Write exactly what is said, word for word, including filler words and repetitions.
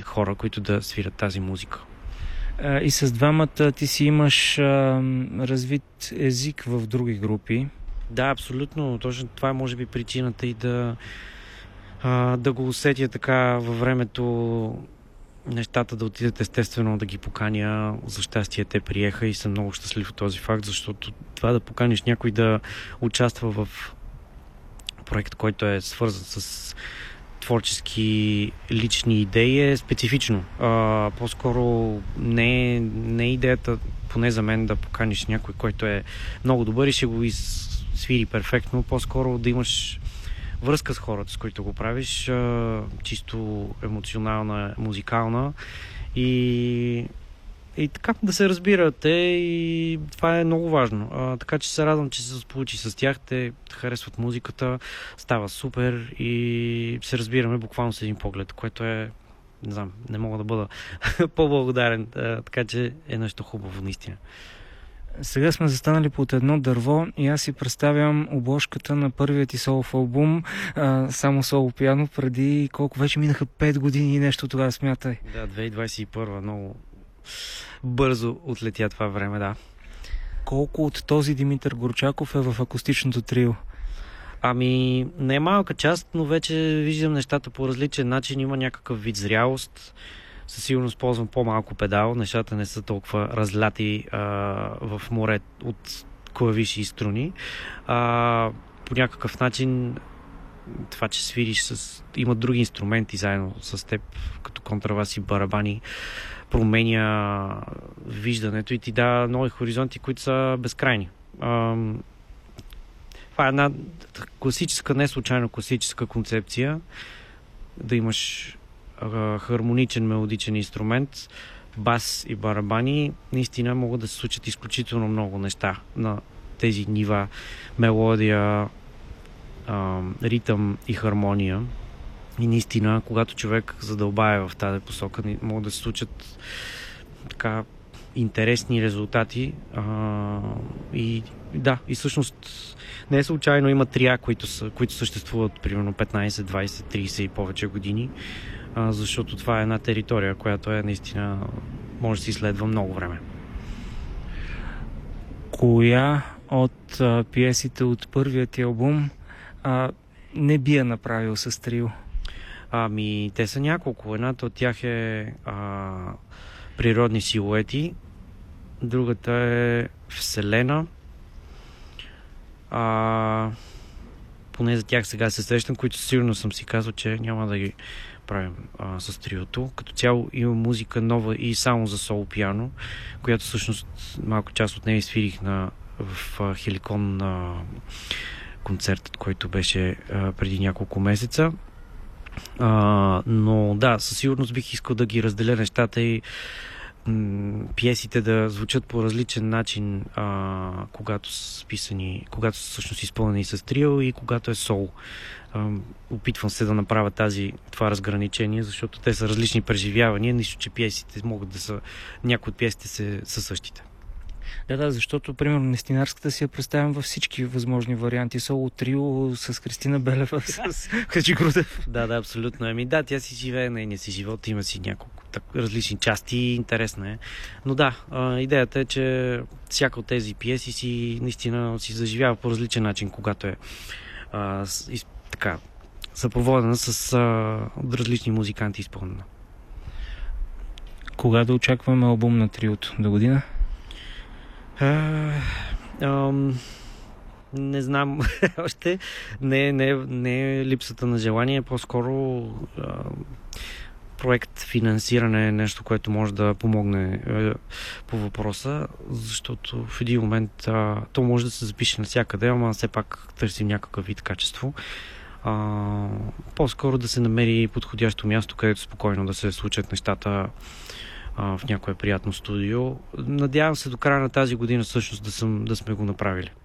хора, които да свират тази музика. И с двамата ти си имаш а, развит език в други групи. Да, абсолютно. Точно това е може би причината и да, а, да го усетя така във времето, нещата да отидат естествено, да ги поканя. За щастие те приеха и съм много щастлив от този факт, защото това да поканиш някой да участва в проект, който е свързан с творчески лични идеи, е специфично. А, по-скоро не, не е идеята, поне за мен, да поканиш някой, който е много добър и ще го свири перфектно. По-скоро да имаш връзка с хората, с които го правиш, а, чисто емоционална, музикална и, и така да се разбирате, и това е много важно. А, така че се радвам, че се получи с тях. Те харесват музиката, става супер и се разбираме буквално с един поглед, което е, не знам, не мога да бъда по-благодарен. А, така че е нещо хубаво, наистина. Сега сме застанали под едно дърво и аз си представям обложката на първият ти солов албум, а, само соло пиано, преди колко вече минаха пет години и нещо тогава, смятай. Да, две хиляди двадесет и първа, много бързо отлетя това време, да. Колко от този Димитър Горчаков е в акустичното трио? Ами, не е малка част, но вече виждам нещата по различен начин, има някакъв вид зрялост. Със сигурност ползвам по-малко педал, нещата не са толкова разляти а, в море от клавиши и струни. А, по някакъв начин това, че свириш с... има други инструменти заедно с теб, като контрабас и барабани, променя виждането и ти дава нови хоризонти, които са безкрайни. А, това е една класическа, не случайно класическа концепция, да имаш хармоничен мелодичен инструмент, бас и барабани. Наистина могат да се случат изключително много неща на тези нива: мелодия, ритъм и хармония. И наистина, когато човек задълбае в тази посока, могат да се случат така интересни резултати. И да, и всъщност не е случайно има трия, които, са, които съществуват примерно петнайсет, двайсет, трийсет и повече години, а, защото това е една територия, която е наистина може да се изследва много време. Коя от а, пиесите от първият ти албум а, не би я направил с трио? Ами, те са няколко. Едната от тях е а, Природни силуети, другата е Вселена. А, поне за тях сега се срещам, които сигурно съм си казал, че няма да ги правим а, с триото. Като цяло има музика нова и само за соло пиано, която всъщност малко част от нея свирих на, в а, Хеликон на концертът, който беше а, преди няколко месеца. А, но да, със сигурност бих искал да ги разделя нещата и м- пиесите да звучат по различен начин, а, когато са писани, когато са всъщност изпълнени с трио и когато е соло. А, опитвам се да направя тази, това разграничение, защото те са различни преживявания, нищо, че пиесите могат да са, някои от пиесите се, са същите. Да, да, защото, примерно, Нестинарската си я представям във всички възможни варианти. Соло трио с Христина Белева, с Хаджи Грудев. Да, да, абсолютно. Ами да, тя си живее нейния си живот, има си няколко так, различни части, интересна е. Но да, а, идеята е, че всяка от тези пиеси си наистина си заживява по различен начин, когато е а, с, из, така, съпроводена с а, различни музиканти изпълнена. Кога да очакваме албум на триото? До година? Uh, um, не знам още. Не, не, не е липсата на желание, по-скоро uh, проект финансиране е нещо, което може да помогне uh, по въпроса, защото в един момент uh, то може да се запише навсякъде, ама все пак търсим някакъв вид качество. Uh, по-скоро да се намери подходящо място, където спокойно да се случат нещата в някое приятно студио. Надявам се до края на тази година всъщност да, съм, да сме го направили.